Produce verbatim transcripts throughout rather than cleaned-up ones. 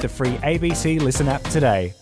the free A B C Listen app today.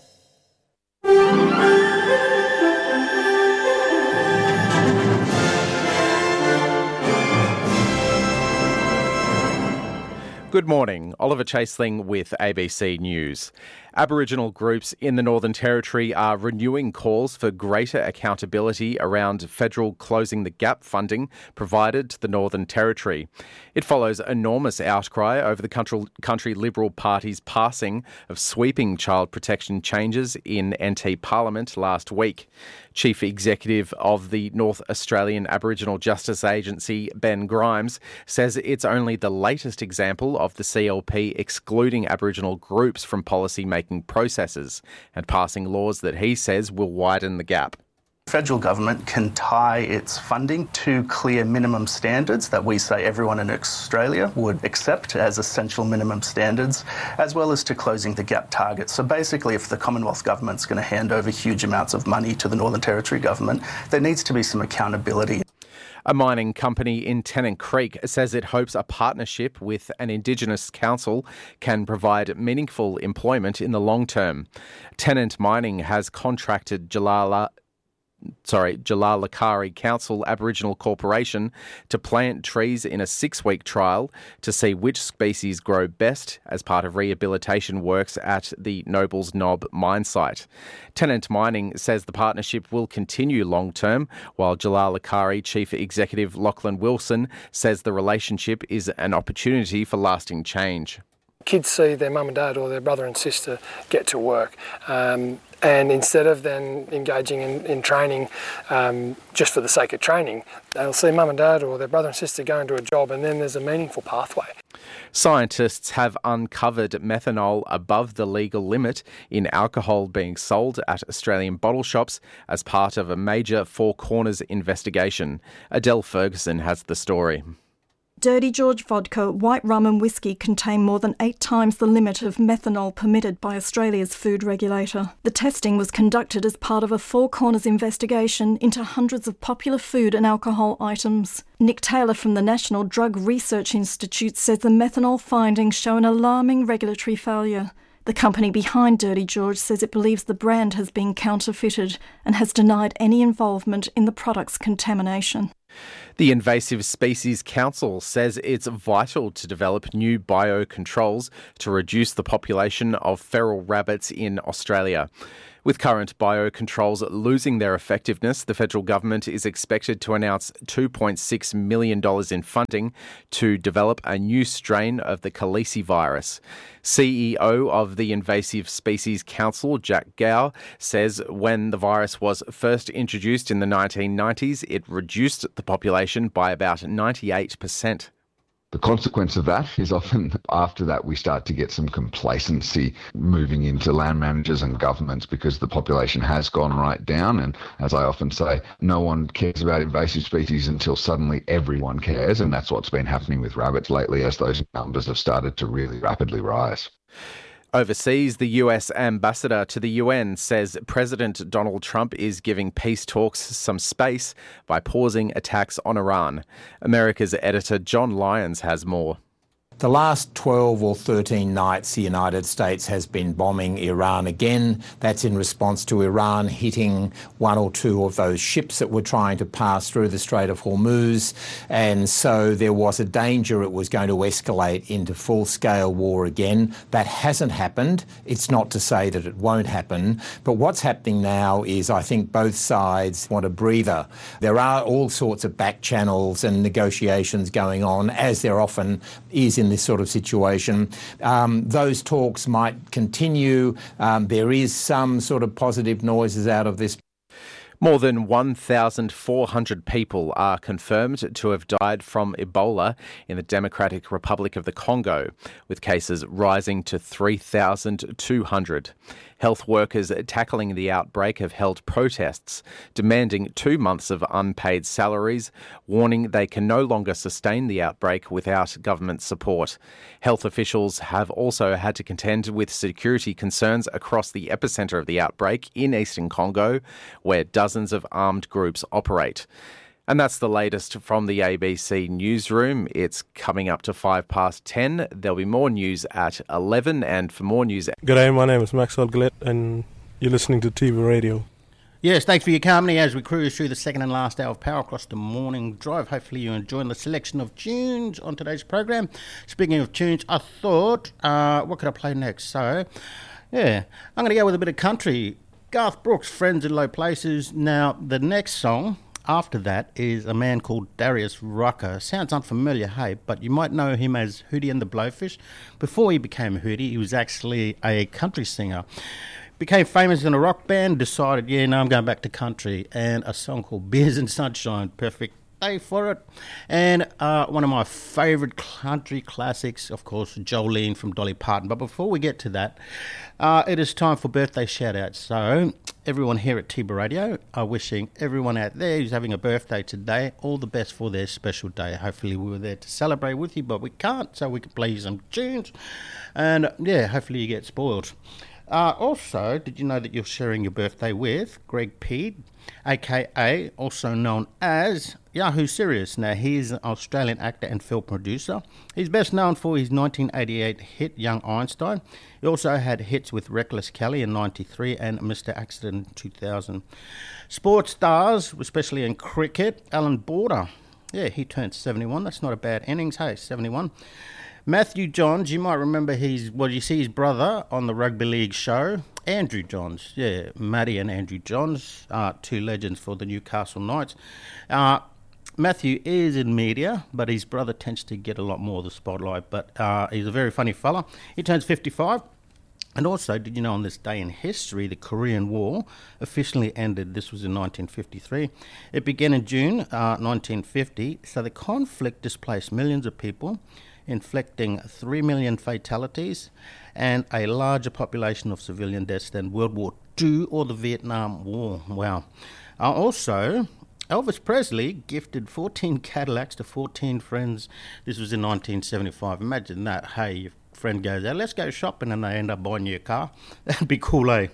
Good morning, Oliver Chaseling with A B C News. Aboriginal groups in the Northern Territory are renewing calls for greater accountability around federal Closing the Gap funding provided to the Northern Territory. It follows enormous outcry over the country, country Liberal Party's passing of sweeping child protection changes in N T Parliament last week. Chief Executive of the North Australian Aboriginal Justice Agency, Ben Grimes, says it's only the latest example of the C L P excluding Aboriginal groups from policy-making processes and passing laws that he says will widen the gap. The federal government can tie its funding to clear minimum standards that we say everyone in Australia would accept as essential minimum standards, as well as to closing the gap targets. So basically, if the Commonwealth government's going to hand over huge amounts of money to the Northern Territory government, there needs to be some accountability. A mining company in Tennant Creek says it hopes a partnership with an Indigenous council can provide meaningful employment in the long term. Tennant Mining has contracted Jalala Sorry, Jalalakari Council Aboriginal Corporation to plant trees in a six-week trial to see which species grow best as part of rehabilitation works at the Nobles Knob mine site. Tennant Mining says the partnership will continue long-term, while Jalalakari Chief Executive Lachlan Wilson says the relationship is an opportunity for lasting change. Kids see their mum and dad or their brother and sister get to work, um, and instead of then engaging in, in training um, just for the sake of training, they'll see mum and dad or their brother and sister go into a job, and then there's a meaningful pathway. Scientists have uncovered methanol above the legal limit in alcohol being sold at Australian bottle shops as part of a major Four Corners investigation. Adele Ferguson has the story. Dirty George vodka, white rum and whiskey contain more than eight times the limit of methanol permitted by Australia's food regulator. The testing was conducted as part of a Four Corners investigation into hundreds of popular food and alcohol items. Nick Taylor from the National Drug Research Institute says the methanol findings show an alarming regulatory failure. The company behind Dirty George says it believes the brand has been counterfeited and has denied any involvement in the product's contamination. The Invasive Species Council says it's vital to develop new biocontrols to reduce the population of feral rabbits in Australia. With current biocontrols losing their effectiveness, the federal government is expected to announce two point six million dollars in funding to develop a new strain of the Khaleesi virus. C E O of the Invasive Species Council, Jack Gow, says when the virus was first introduced in the nineteen nineties, it reduced the population by about ninety-eight percent. The consequence of that is often after that we start to get some complacency moving into land managers and governments because the population has gone right down. And as I often say, no one cares about invasive species until suddenly everyone cares. And that's what's been happening with rabbits lately as those numbers have started to really rapidly rise. Overseas, the U S ambassador to the U N says President Donald Trump is giving peace talks some space by pausing attacks on Iran. America's editor John Lyons has more. The last twelve or thirteen nights, the United States has been bombing Iran again. That's in response to Iran hitting one or two of those ships that were trying to pass through the Strait of Hormuz. And so there was a danger it was going to escalate into full-scale war again. That hasn't happened. It's not to say that it won't happen. But what's happening now is I think both sides want a breather. There are all sorts of back channels and negotiations going on, as there often is in this sort of situation. Um, those talks might continue. Um, there is some sort of positive noises out of this. More than one thousand four hundred people are confirmed to have died from Ebola in the Democratic Republic of the Congo, with cases rising to three thousand two hundred. Health workers tackling the outbreak have held protests, demanding two months of unpaid salaries, warning they can no longer sustain the outbreak without government support. Health officials have also had to contend with security concerns across the epicentre of the outbreak in eastern Congo, where dozens of armed groups operate. And that's the latest from the A B C newsroom. It's coming up to five past ten. There'll be more news at eleven, and for more news... Good day, my name is Maxwell Gillett, and you're listening to T V Radio. Yes, thanks for your company as we cruise through the second and last hour of Power across the morning drive. Hopefully you're enjoying the selection of tunes on today's program. Speaking of tunes, I thought, uh, what could I play next? So, yeah, I'm going to go with a bit of country. Garth Brooks, Friends in Low Places. Now, the next song after that is a man called Darius Rucker. Sounds unfamiliar, hey, but you might know him as Hootie and the Blowfish. Before he became Hootie, he was actually a country singer. Became famous in a rock band, decided, yeah, no, I'm going back to country, and a song called Beers and Sunshine, perfect day for it. And uh, one of my favourite country classics, of course, Jolene from Dolly Parton. But before we get to that, uh, it is time for birthday shout-outs. So everyone here at T B Radio are wishing everyone out there who's having a birthday today all the best for their special day. Hopefully we were there to celebrate with you, but we can't, so we can play you some tunes. And, yeah, hopefully you get spoiled. Uh, also, did you know that you're sharing your birthday with Greg Peed, a k a also known as Yahoo Serious? Now, he is an Australian actor and film producer. He's best known for his nineteen eighty-eight hit Young Einstein. He also had hits with Reckless Kelly in ninety-three and Mister Accident in two thousand. Sports stars, especially in cricket, Alan Border. Yeah, he turned seventy-one. That's not a bad innings, hey, seventy-one. Matthew Johns, you might remember his, well, you see his brother on the rugby league show, Andrew Johns. Yeah, Matty and Andrew Johns, uh, two legends for the Newcastle Knights. Uh, Matthew is in media, but his brother tends to get a lot more of the spotlight. But uh, he's a very funny fella. He turns fifty-five. And also, did you know on this day in history, the Korean War officially ended? This was in nineteen fifty-three. It began in June uh, nineteen fifty, so the conflict displaced millions of people, inflicting three million fatalities and a larger population of civilian deaths than World War Two or the Vietnam War. Wow. Uh, also, Elvis Presley gifted fourteen Cadillacs to fourteen friends. This was in nineteen seventy-five. Imagine that. Hey, your friend goes out, let's go shopping, and they end up buying you a car. That'd be cool, eh?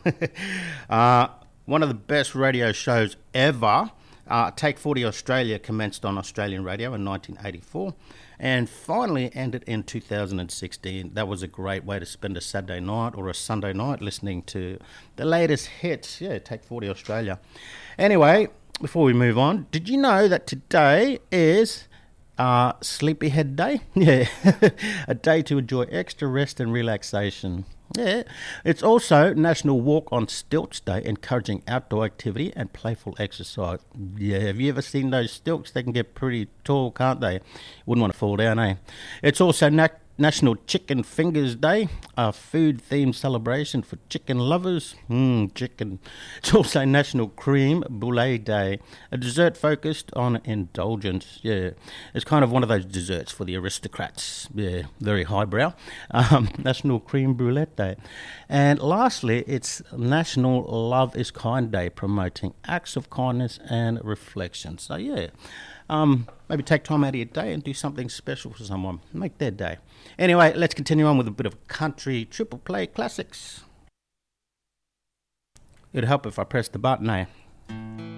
uh, one of the best radio shows ever, uh, Take forty Australia, commenced on Australian radio in nineteen eighty-four. And finally ended in two thousand sixteen. That was a great way to spend a Saturday night or a Sunday night listening to the latest hits. Yeah, Take forty Australia. Anyway, before we move on, did you know that today is uh, Sleepyhead Day? Yeah, a day to enjoy extra rest and relaxation. Yeah, it's also National Walk on Stilts Day, encouraging outdoor activity and playful exercise. Yeah, have you ever seen those stilts? They can get pretty tall, can't they? Wouldn't want to fall down, eh? It's also na- National Chicken Fingers Day, a food-themed celebration for chicken lovers. Mmm, chicken. It's also National Creme Brulee Day, a dessert focused on indulgence. Yeah, it's kind of one of those desserts for the aristocrats. Yeah, very highbrow. Um, National Creme Brulee Day. And lastly, it's National Love is Kind Day, promoting acts of kindness and reflection. So, yeah. Um, maybe take time out of your day and do something special for someone. Make their day. Anyway, let's continue on with a bit of country triple play classics. It'd help if I pressed the button, eh?